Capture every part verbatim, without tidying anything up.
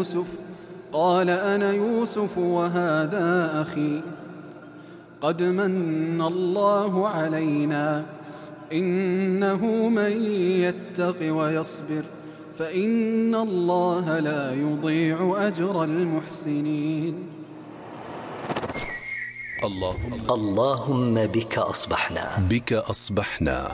يوسف قال أنا يوسف وهذا أخي قد من الله علينا إنه من يتق ويصبر فإن الله لا يضيع أجر المحسنين. اللهم, اللهم بك أصبحنا بك أصبحنا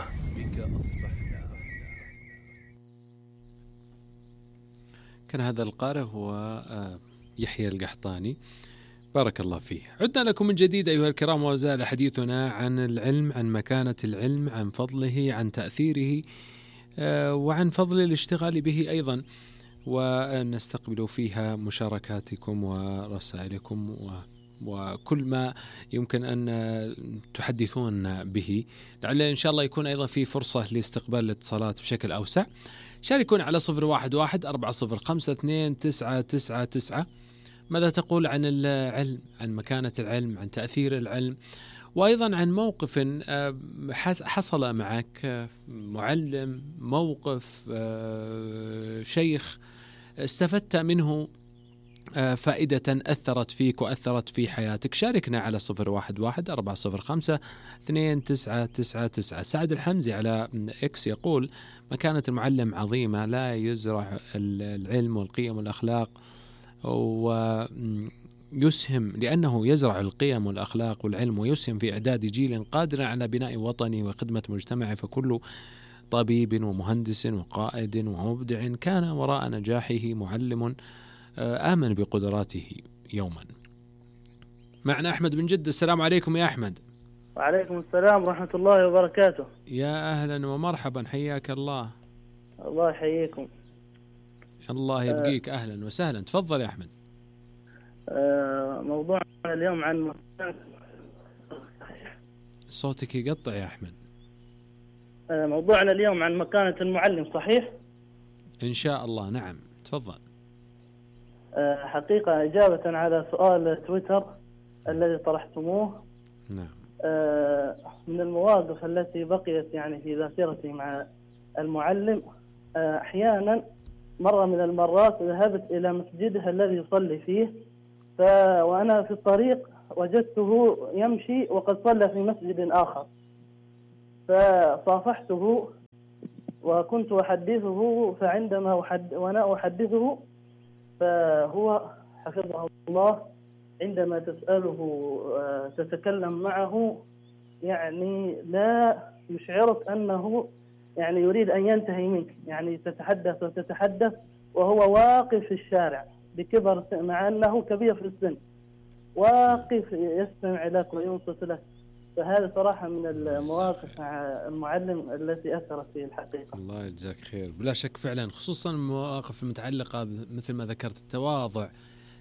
كان هذا القارئ هو يحيى القحطاني، بارك الله فيه. عدنا لكم من جديد أيها الكرام، وزال حديثنا عن العلم، عن مكانة العلم، عن فضله، عن تأثيره، وعن فضل الاشتغال به أيضا، ونستقبل فيها مشاركاتكم ورسائلكم وكل ما يمكن أن تحدثون به، لعل إن شاء الله يكون أيضا في فرصة لاستقبال الاتصالات بشكل أوسع. شاركون على صفر واحد واحد أربعة صفر خمسة اثنين تسعة تسعة تسعة. ماذا تقول عن العلم، عن مكانة العلم، عن تأثير العلم، وأيضا عن موقف حصل معك، معلم، موقف، شيخ استفدت منه فائدة أثرت فيك وأثرت في حياتك. شاركنا على صفر واحد واحد أربعة صفر خمسة اثنين تسعة تسعة تسعة. سعد الحمزي على إكس يقول مكانة المعلم عظيمة، لا يزرع العلم والقيم والأخلاق ويسهم، لأنه يزرع القيم والأخلاق والعلم ويسهم في إعداد جيل قادر على بناء وطني وخدمة مجتمعي. فكل طبيب ومهندس وقائد ومبدع كان وراء نجاحه معلم آمن بقدراته يوما. معنا أحمد بن جدة. السلام عليكم يا أحمد. وعليكم السلام ورحمة الله وبركاته. يا أهلا ومرحبا، حياك الله. الله يحييكم. الله يبقيك. أهلا وسهلا، تفضل يا أحمد. موضوعنا اليوم عن صوتك يقطع يا أحمد. موضوعنا اليوم عن مكانة المعلم، صحيح؟ إن شاء الله، نعم تفضل. حقيقة إجابة على سؤال تويتر الذي طرحتموه، نعم، من المواقف التي بقيت يعني في ذاكرتي مع المعلم، أحيانا مرة من المرات ذهبت إلى مسجده الذي يصلي فيه، ف... وأنا في الطريق وجدته يمشي وقد صلى في مسجد آخر، فصافحته وكنت أحدثه، فعندما أحد... وأنا أحدثه فهو حفظه الله عندما تسأله تتكلم معه يعني لا يشعرك أنه يعني يريد أن ينتهي منك، يعني تتحدث وتتحدث وهو واقف في الشارع بكبر، مع أنه كبير في السن، واقف يستمع لك وينصت لك. فهذا صراحة من المواقف مع المعلم التي أثرت في الحقيقة. الله يجزاك خير. بلا شك فعلا، خصوصا المواقف المتعلقة مثل ما ذكرت، التواضع،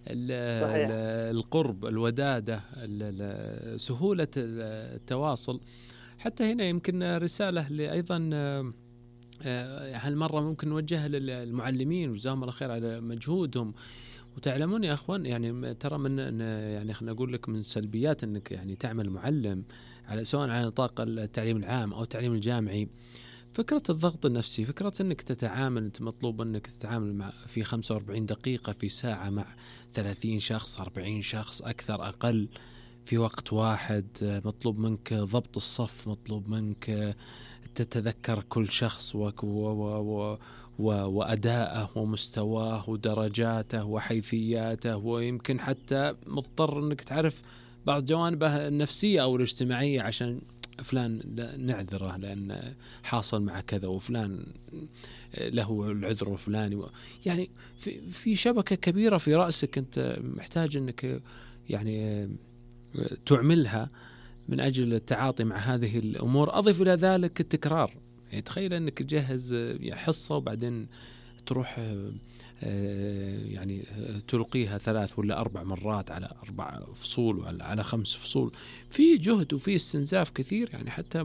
القرب، الودادة، سهولة التواصل. حتى هنا يمكن رسالة أيضا هالمرة ممكن نوجهها للمعلمين، وجزاهم الله خير على مجهودهم. وتعلمون يا أخوان، يعني ترى من يعني خلينا نقول لك من سلبيات أنك يعني تعمل معلم على سواء على نطاق التعليم العام أو التعليم الجامعي، فكرة الضغط النفسي، فكرة أنك تتعامل، أنت مطلوب أنك تتعامل مع في خمسة وأربعين دقيقة في ساعة مع ثلاثين شخص، أربعين شخص، أكثر أقل، في وقت واحد. مطلوب منك ضبط الصف، مطلوب منك تتذكر كل شخص و و و وأداءه ومستواه ودرجاته وحيثياته، ويمكن حتى مضطر أنك تعرف بعض جوانبه النفسية أو الاجتماعية، عشان فلان نعذره لأن حاصل مع كذا، وفلان له العذر الفلاني، يعني في في شبكة كبيرة في رأسك أنت محتاج أنك يعني تعملها من أجل التعاطي مع هذه الأمور. أضف إلى ذلك التكرار، يعني تخيل أنك تجهز حصة وبعدين تروح يعني تلقيها ثلاث ولا أربع مرات على أربع فصول ولا على خمس فصول، في جهد وفي استنزاف كثير. يعني حتى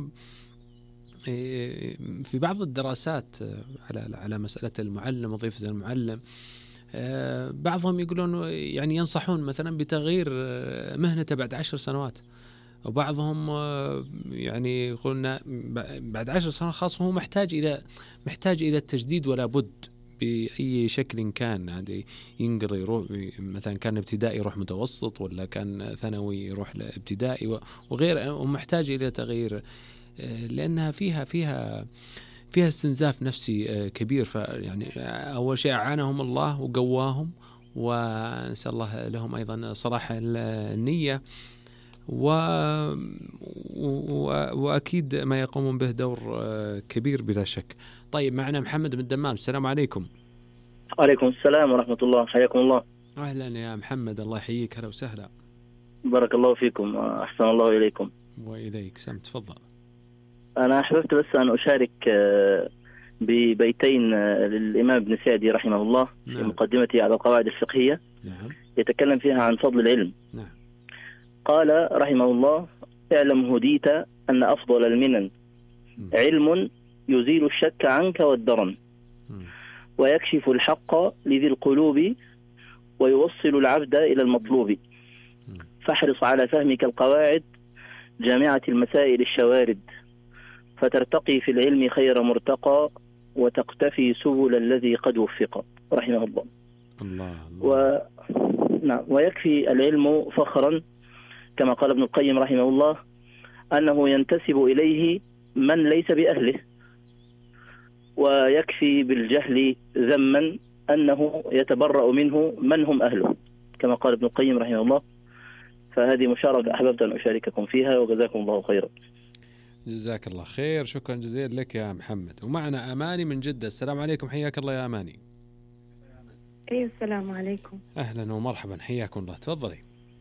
في بعض الدراسات على على مسألة المعلم، وظيفة المعلم، بعضهم يقولون يعني ينصحون مثلا بتغيير مهنته بعد عشر سنوات، وبعضهم يعني يقولون بعد عشر سنوات خاص هو محتاج إلى محتاج إلى التجديد ولا بد، بأي شكل كان، عادي ينقل يروح مثلا كان ابتدائي يروح متوسط، ولا كان ثانوي يروح لابتدائي وغير، ومحتاج إلى تغيير لأنها فيها فيها فيها استنزاف نفسي كبير. فيعني أول شيء أعانهم الله وقواهم، ونسأل الله لهم أيضا صلاح النية، و... و... وأكيد ما يقومون به دور كبير بلا شك. طيب معنا محمد من الدمام. السلام عليكم. وعليكم السلام ورحمة الله، حياكم الله. أهلا يا محمد، الله يحييك، هلا وسهلا. بارك الله فيكم، أحسن الله إليكم. وإليك، سم تفضل. أنا أحببت بس أن أشارك ببيتين للإمام ابن سعدي رحمه الله. نعم. في مقدمته على القواعد الفقهية. نعم. يتكلم فيها عن فضل العلم. نعم. قال رحمه الله: اعلم هديت أن أفضل المنن علم يزيل الشك عنك والدرن، ويكشف الحق لذي القلوب، ويوصل العبد إلى المطلوب. فاحرص على فهمك القواعد جامعة المسائل الشوارد، فترتقي في العلم خير مرتقى، وتقتفي سبل الذي قد وفق. رحمه الله. الله, الله. و... نعم. ويكفي العلم فخرا كما قال ابن القيم رحمه الله أنه ينتسب إليه من ليس بأهله، ويكفي بالجهل ذما أنه يتبرأ منه من هم أهله كما قال ابن القيم رحمه الله. فهذه مشاركة أحببت أن أشارككم فيها، وجزاكم الله خيرا. جزاك الله خير، شكرا جزيلا لك يا محمد. ومعنا أماني من جدة. السلام عليكم، حياك الله يا أماني. أيوة السلام عليكم. أهلا ومرحبا، حياكم الله، تفضلي.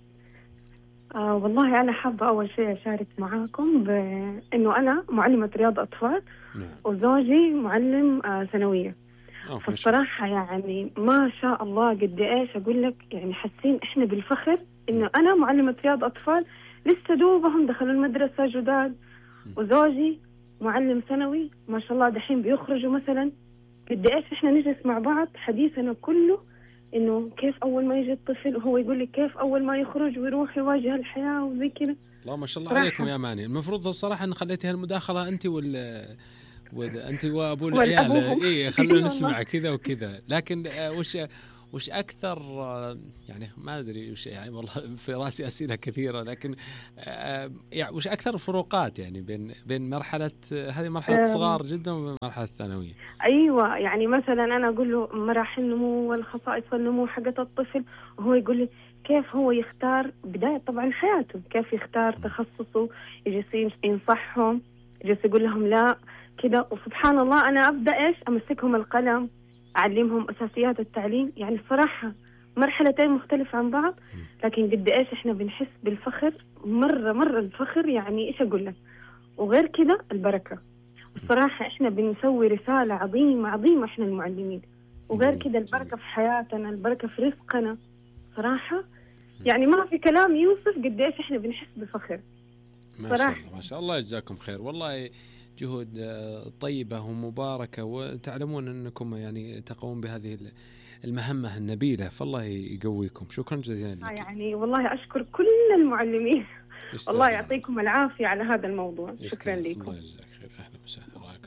آه والله أنا حابة أول شيء أشارك معاكم بأنه أنا معلمة رياض أطفال. نعم. وزوجي معلم آه ثانوية. فالصراحة يعني ما شاء الله قد إيش أقول لك، يعني حاسين إحنا بالفخر إنه أنا معلمة رياض أطفال لسه دوبهم دخلوا المدرسة جداد، وزوجي معلم ثانوي ما شاء الله دحين بيخرجوا مثلا. قد إيش إحنا نجلس مع بعض حديثنا كله إنه كيف أول ما يجي الطفل وهو يقول لي كيف أول ما يخرج ويروح يواجه الحياة وزي كذا. الله ما شاء الله عليكم يا ماني. المفروض الصراحة أن خليتها المداخلة أنت وال وأنت وأبو العيال، إيه خلونا نسمع كذا وكذا. لكن وش وش أكثر يعني ما أدري وش يعني، والله في رأسي أسئلة كثيرة، لكن يعني وش أكثر الفروقات يعني بين بين مرحلة هذه مرحلة صغار جدا ومرحلة الثانوية؟ أيوة يعني مثلا أنا أقول له مراحل النمو والخصائص النمو حقت الطفل، وهو يقول لي كيف هو يختار بداية طبعا حياته، كيف يختار تخصصه، يجلس ينصحهم، يجلس يقول لهم لا كده. وسبحان الله أنا أبدأ إيش أمسكهم القلم، أعلمهم أساسيات التعليم. يعني الصراحة مرحلتين مختلفة عن بعض، لكن قد إيش إحنا بنحس بالفخر، مرة مرة الفخر. يعني إيش أقول لك، وغير كده البركة. الصراحة إحنا بنسوي رسالة عظيمة عظيمة إحنا المعلمين، وغير كده البركة في حياتنا، البركة في رزقنا. صراحة يعني ما في كلام يوصف قد إيش إحنا بنحس بفخر. ما شاء الله ما شاء الله، يجزاكم خير. والله جهود طيبة ومباركة، وتعلمون أنكم يعني تقومون بهذه المهمة النبيلة، فالله يقويكم. شكرا جزيلا لك. يعني والله أشكر كل المعلمين، الله يعطيكم العافية على هذا الموضوع. شكرا لكم. الله يجزاك خير. أهلا وسهلا، بارك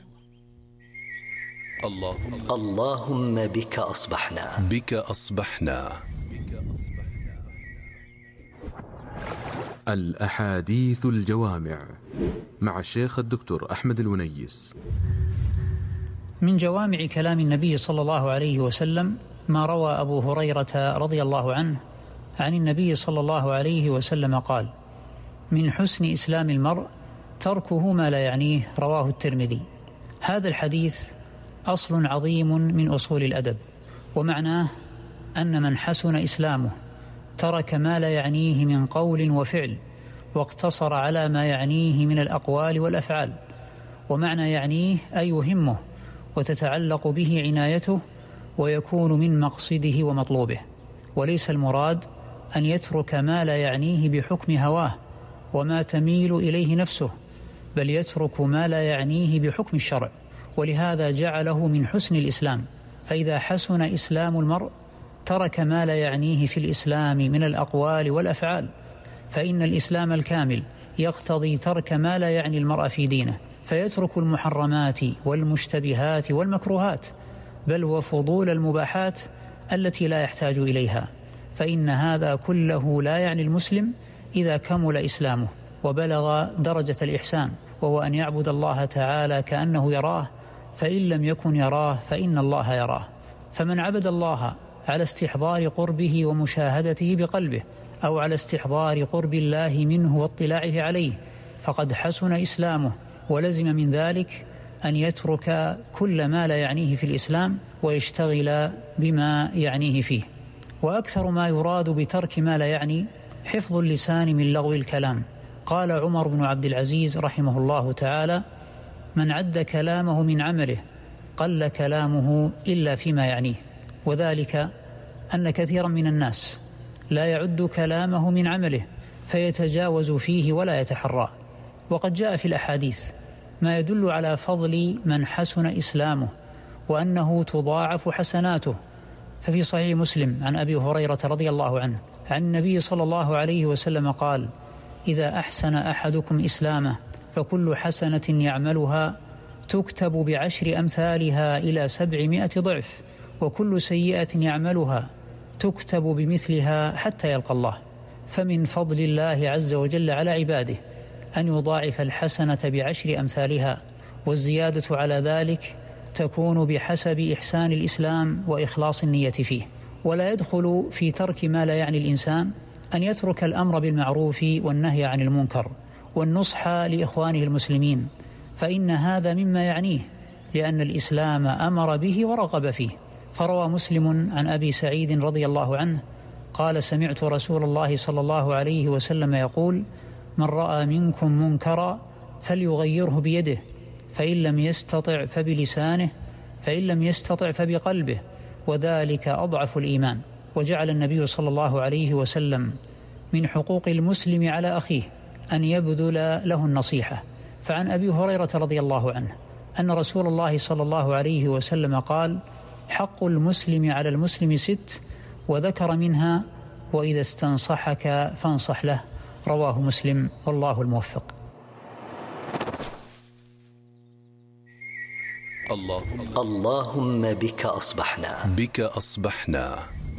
الله. اللهم اللهم بك أصبحنا بك أصبحنا الأحاديث الجوامع مع الشيخ الدكتور أحمد الونيس. من جوامع كلام النبي صلى الله عليه وسلم ما روى أبو هريرة رضي الله عنه عن النبي صلى الله عليه وسلم قال: من حسن إسلام المرء تركه ما لا يعنيه. رواه الترمذي. هذا الحديث أصل عظيم من أصول الأدب، ومعناه أن من حسن إسلامه ترك ما لا يعنيه من قول وفعل، واقتصر على ما يعنيه من الأقوال والأفعال. ومعنى يعنيه أي يهمه وتتعلق به عنايته، ويكون من مقصده ومطلوبه. وليس المراد أن يترك ما لا يعنيه بحكم هواه وما تميل إليه نفسه، بل يترك ما لا يعنيه بحكم الشرع. ولهذا جعله من حسن الإسلام. فإذا حسن إسلام المرء ترك ما لا يعنيه في الإسلام من الأقوال والأفعال، فإن الإسلام الكامل يقتضي ترك ما لا يعني المرء في دينه، فيترك المحرمات والمشتبهات والمكروهات، بل وفضول المباحات التي لا يحتاج إليها، فإن هذا كله لا يعني المسلم إذا كمل إسلامه وبلغ درجة الإحسان، وهو أن يعبد الله تعالى كأنه يراه، فإن لم يكن يراه فإن الله يراه. فمن عبد الله على استحضار قربه ومشاهدته بقلبه، أو على استحضار قرب الله منه واطلاعه عليه، فقد حسن إسلامه، ولزم من ذلك أن يترك كل ما لا يعنيه في الإسلام ويشتغل بما يعنيه فيه. وأكثر ما يراد بترك ما لا يعني حفظ اللسان من لغو الكلام. قال عمر بن عبد العزيز رحمه الله تعالى: من عد كلامه من عمله قل كلامه إلا فيما يعنيه. وذلك أن كثيرا من الناس لا يعد كلامه من عمله فيتجاوز فيه ولا يتحرى. وقد جاء في الأحاديث ما يدل على فضل من حسن إسلامه وأنه تضاعف حسناته. ففي صحيح مسلم عن أبي هريرة رضي الله عنه عن النبي صلى الله عليه وسلم قال: إذا أحسن أحدكم إسلامه فكل حسنة يعملها تكتب بعشر أمثالها إلى سبعمائة ضعف، وكل سيئة يعملها تكتب بمثلها حتى يلقى الله. فمن فضل الله عز وجل على عباده أن يضاعف الحسنة بعشر أمثالها، والزيادة على ذلك تكون بحسب إحسان الإسلام وإخلاص النية فيه. ولا يدخل في ترك ما لا يعني الإنسان أن يترك الأمر بالمعروف والنهي عن المنكر والنصح لإخوانه المسلمين، فإن هذا مما يعنيه، لأن الإسلام أمر به ورغب فيه. فروى مسلم عن أبي سعيد رضي الله عنه قال: سمعت رسول الله صلى الله عليه وسلم يقول: من رأى منكم منكرا فليغيره بيده، فإن لم يستطع فبلسانه، فإن لم يستطع فبقلبه، وذلك أضعف الإيمان. وجعل النبي صلى الله عليه وسلم من حقوق المسلم على أخيه أن يبذل له النصيحة. فعن أبي هريرة رضي الله عنه أن رسول الله صلى الله عليه وسلم قال: حق المسلم على المسلم ست، وذكر منها: وإذا استنصحك فانصح له. رواه مسلم، والله الموفق. اللهم, اللهم بك أصبحنا بك أصبحنا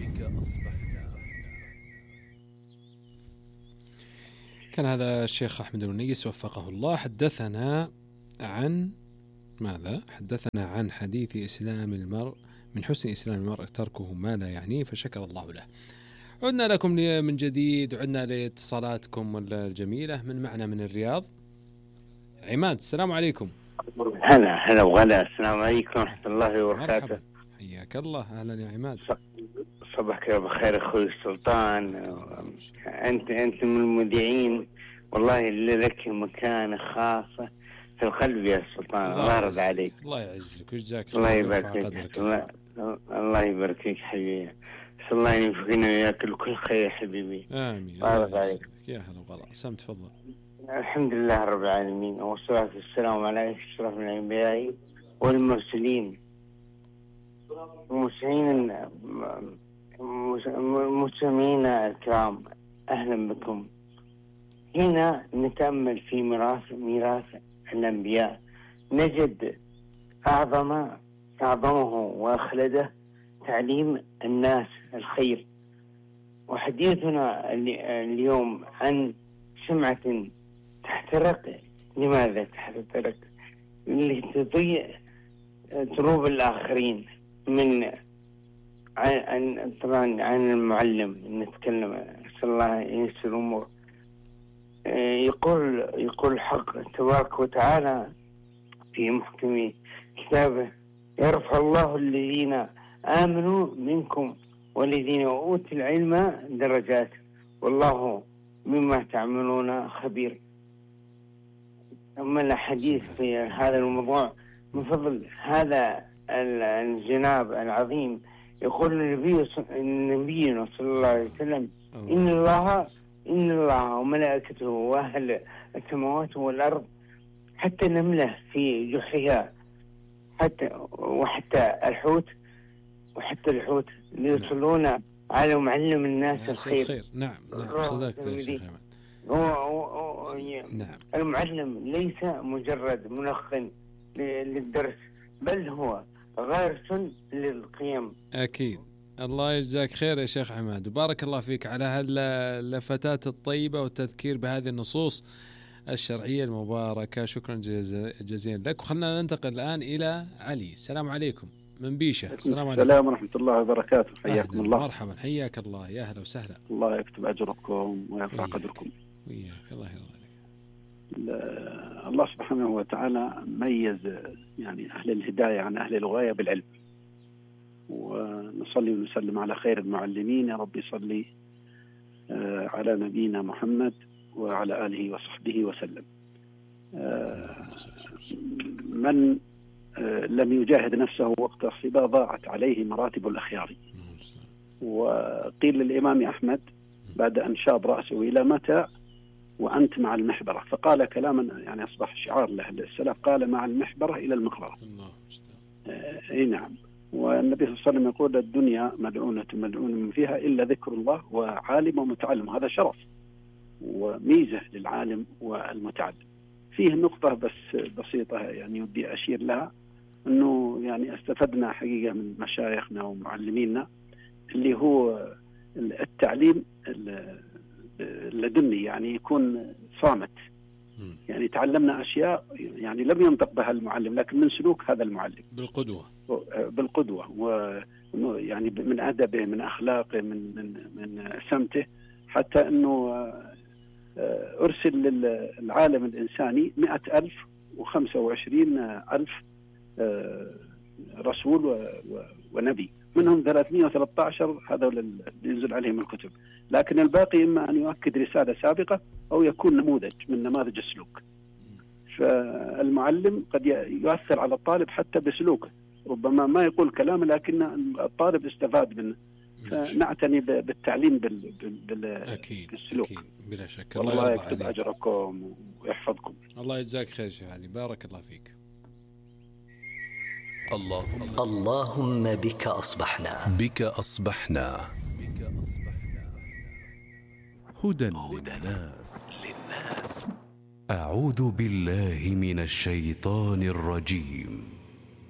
كان هذا الشيخ أحمد الونيس وفقه الله حدثنا عن ماذا؟ حدثنا عن حديث إسلام المرء من حسن إسلام المرء تركه ما لا يعنيه فشكر الله له. عدنا لكم من جديد، عدنا لاتصالاتكم الجميلة. من معنا من الرياض عماد. السلام عليكم. هلا هلا وغلا. السلام عليكم ورحمة الله وبركاته. حياك الله. أهلا يا عماد. صباحك بخير أخوي السلطان. أنت أنت من المذيعين والله اللي لك مكانة خاصة في القلب يا سلطان. الله يرضى عليك. الله يعزك ويجزاك الله يبارك فيك. الله, الله يبارك فيك حبيبي. صلى الله يوفقنا وياك لكل خير حبيبي. آمين. الله يرضى عليك. يا هلا وغلا. سام تفضل. الحمد لله رب العالمين، والصلاة والسلام على أشرف الأنبياء والمرسلين المرسلين المسلمين الكرام. أهلا بكم. هنا نتأمل في ميراث ميراث الأنبياء، نجد أعظم أعظمه وأخلده تعليم الناس الخير. وحديثنا اليوم عن شمعة تحترق. لماذا تحترق؟ لتضيء دروب الآخرين. من عن طبعا عن المعلم نتكلم، صلى الله ييسر الأمور. يقول يقول الحق تبارك وتعالى في محكم كتابه: يرفع الله الذين آمنوا منكم والذين أوتوا العلم درجات والله مما تعملون خبير. أما الحديث في هذا الموضوع من فضل هذا الجناب العظيم. يقول النبي النبي صلى الله عليه وسلم: إن الله إن الله وملائكته وأهل السماوات والأرض حتى نملة في جحرها حتى وحتى الحوت وحتى الحوت ليصلون على معلم الناس الخير. نعم نعم صدقت يا شيخ أحمد. هو نعم. المعلم ليس مجرد ملقن للدرس، بل هو غير سن للقيم. أكيد. الله يجزاك خير يا شيخ عماد، وبارك الله فيك على هاللفتات الطيبة والتذكير بهذه النصوص الشرعية المباركة. شكرا جزيلا لك. وخلنا ننتقل الآن إلى علي. السلام عليكم من بيشة. السلام عليكم. السلام ورحمة الله وبركاته. حياكم الله. مرحبا، حياك الله، يا أهلا وسهلا. الله يكتب أجركم ويرفع قدركم. وياك، الله يرضى عليك. الله سبحانه وتعالى ميز يعني أهل الهداية عن أهل الغاية بالعلم، ونصلي ونسلم على خير المعلمين. يا رب يصلي على نبينا محمد وعلى آله وصحبه وسلم. من لم يجاهد نفسه وقت الصبا ضاعت عليه مراتب الأخيار. وقيل للإمام أحمد بعد أن شاب رأسه: إلى متى وأنت مع المحبرة؟ فقال كلاما يعني أصبح شعار له السلف، قال: مع المحبرة إلى المقبرة. أي نعم. والنبي صلى الله عليه وسلم يقول: الدنيا ملعونة ملعون فيها إلا ذكر الله وعالم ومتعلم. هذا شرف وميزة للعالم والمتعلم. فيه نقطة بس بسيطة يعني ودي أشير لها، أنه يعني استفدنا حقيقة من مشايخنا ومعلمينا اللي هو التعليم اللدني، يعني يكون صامت. يعني تعلمنا أشياء يعني لم ينطق بها المعلم، لكن من سلوك هذا المعلم بالقدوة بالقدوة ويعني من أدبه، من أخلاقه، من من من سمته، حتى أنه أرسل للعالم الإنساني مئة ألف وخمسة وعشرين ألف رسول ونبي، منهم ثلاثمئة وثلاثة عشر هذول اللي ينزل عليهم الكتب، لكن الباقي إما أن يؤكد رسالة سابقة أو يكون نموذج من نماذج السلوك. فالمعلم قد يؤثر على الطالب حتى بسلوكه، ربما ما يقول كلام لكن الطالب استفاد منه. فنعتني بالتعليم بال بال أكيد بالسلوك. أكيد بلا شك. الله يكتب أجركم ويحفظكم. الله يجزاك خير شيخ علي، بارك الله فيك. اللهم اللهم بك أصبحنا بك أصبحنا هدى للناس. أعوذ بالله من الشيطان الرجيم.